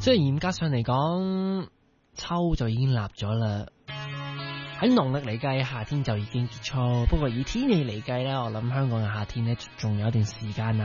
雖然嚴格上嚟講，秋就已經立咗啦。喺農曆嚟計，夏天就已經結束。不過以天氣嚟計咧，我諗香港嘅夏天咧仲有一段時間啊。